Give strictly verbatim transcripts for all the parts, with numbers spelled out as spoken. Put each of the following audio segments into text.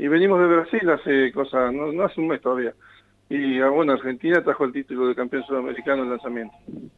y venimos de Brasil hace cosas, no, no hace un mes todavía. Y bueno, Argentina trajo el título de campeón sudamericano en lanzamiento.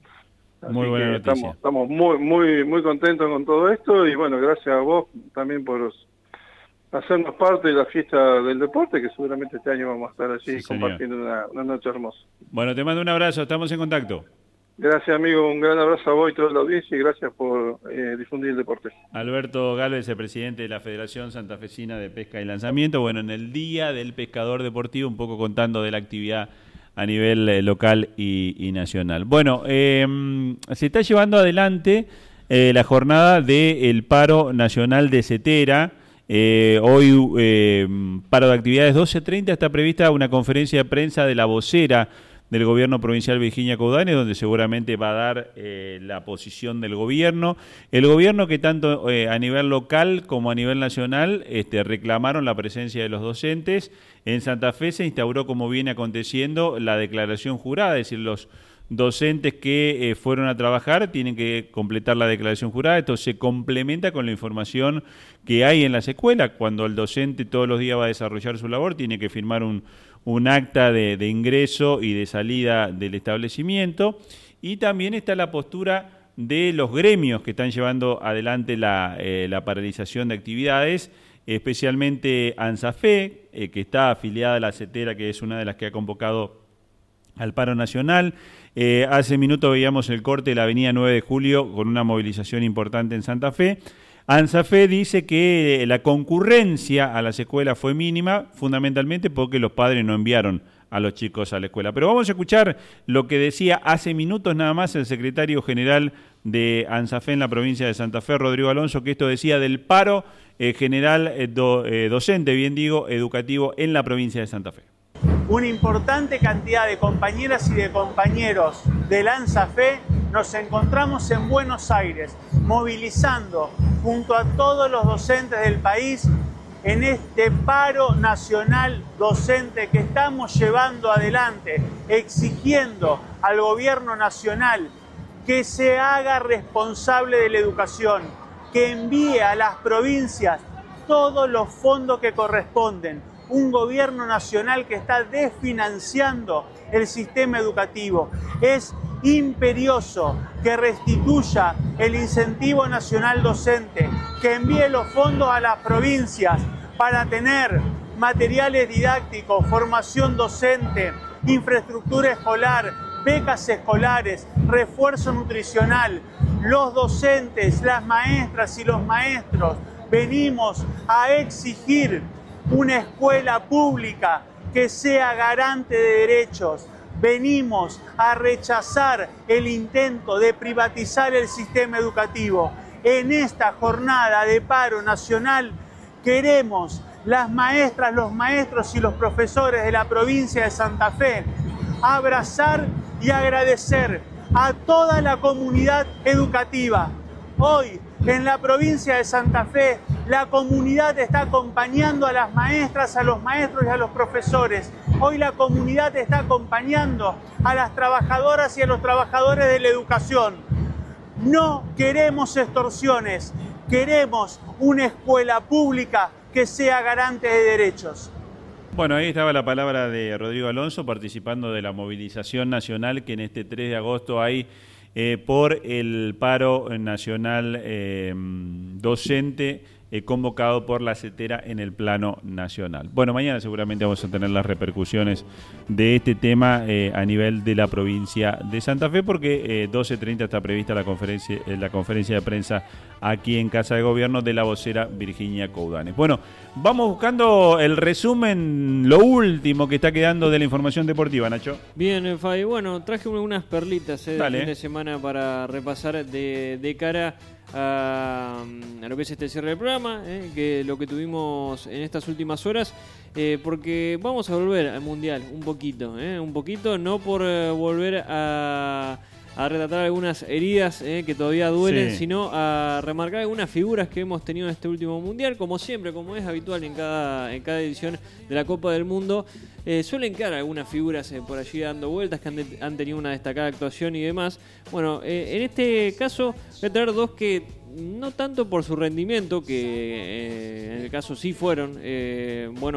Muy Así buena que noticia. estamos, estamos muy, muy, muy contentos con todo esto y bueno, gracias a vos también por hacernos parte de la fiesta del deporte, que seguramente este año vamos a estar allí Sí, compartiendo una, una noche hermosa. Bueno, te mando un abrazo, estamos en contacto. Gracias, amigo, un gran abrazo a vos y toda la audiencia y gracias por eh, difundir el deporte. Alberto Gálvez, el presidente de la Federación Santafesina de Pesca y Lanzamiento. Bueno, en el Día del Pescador Deportivo, un poco contando de la actividad a nivel eh, local y, y nacional. Bueno, eh, se está llevando adelante eh, la jornada del paro nacional de Cetera. Eh, hoy, eh, paro de actividades doce treinta, está prevista una conferencia de prensa de la vocera del gobierno provincial Virginia Coudanes, donde seguramente va a dar eh, la posición del gobierno. El gobierno que tanto eh, a nivel local como a nivel nacional este, reclamaron la presencia de los docentes. En Santa Fe se instauró, como viene aconteciendo, la declaración jurada, es decir, los docentes que eh, fueron a trabajar tienen que completar la declaración jurada. Esto se complementa con la información que hay en las escuelas. Cuando el docente todos los días va a desarrollar su labor, tiene que firmar un, un acta de, de ingreso y de salida del establecimiento. Y también está la postura de los gremios que están llevando adelante la, eh, la paralización de actividades, especialmente ANSAFE, eh, que está afiliada a la Cetera, que es una de las que ha convocado al paro nacional. Eh, hace minutos veíamos el corte de la avenida nueve de julio con una movilización importante en Santa Fe. ANSAFE dice que la concurrencia a las escuelas fue mínima, fundamentalmente porque los padres no enviaron a los chicos a la escuela. Pero vamos a escuchar lo que decía hace minutos nada más el secretario general de ANSAFE en la provincia de Santa Fe, Rodrigo Alonso, que esto decía del paro eh, general eh, do, eh, docente, bien digo, educativo en la provincia de Santa Fe. Una importante cantidad de compañeras y de compañeros del ANSAFE nos encontramos en Buenos Aires, movilizando junto a todos los docentes del país en este paro nacional docente que estamos llevando adelante, exigiendo al gobierno nacional que se haga responsable de la educación, que envíe a las provincias todos los fondos que corresponden. Un gobierno nacional que está desfinanciando el sistema educativo. Es imperioso que restituya el incentivo nacional docente, que envíe los fondos a las provincias para tener materiales didácticos, formación docente, infraestructura escolar, becas escolares, refuerzo nutricional. Los docentes, las maestras y los maestros venimos a exigir una escuela pública que sea garante de derechos. Venimos a rechazar el intento de privatizar el sistema educativo. En esta jornada de paro nacional queremos las maestras, los maestros y los profesores de la provincia de Santa Fe abrazar y agradecer a toda la comunidad educativa. Hoy, en la provincia de Santa Fe, la comunidad está acompañando a las maestras, a los maestros y a los profesores. Hoy la comunidad está acompañando a las trabajadoras y a los trabajadores de la educación. No queremos extorsiones, queremos una escuela pública que sea garante de derechos. Bueno, ahí estaba la palabra de Rodrigo Alonso participando de la movilización nacional que en este tres de agosto hay Eh, por el paro nacional eh, docente eh, convocado por la Cetera en el plano nacional. Bueno, mañana seguramente vamos a tener las repercusiones de este tema eh, a nivel de la provincia de Santa Fe, porque eh, doce treinta está prevista la conferencia, eh, la conferencia de prensa aquí en Casa de Gobierno de la vocera Virginia Coudanes. Bueno, vamos buscando el resumen, lo último que está quedando de la información deportiva, Nacho. Bien, Fabi, bueno, traje unas perlitas eh, del fin de semana para repasar de, de cara a, a lo que es este cierre del programa, eh, que lo que tuvimos en estas últimas horas, eh, porque vamos a volver al Mundial un poquito, eh, un poquito, no por eh, volver a... a retratar algunas heridas eh, que todavía duelen, sí, sino a remarcar algunas figuras que hemos tenido en este último Mundial. Como siempre, como es habitual en cada, en cada edición de la Copa del Mundo, eh, suelen quedar algunas figuras eh, por allí dando vueltas que han, de, han tenido una destacada actuación y demás. Bueno, eh, en este caso voy a traer dos que no tanto por su rendimiento, que eh, en el caso sí fueron eh, buenos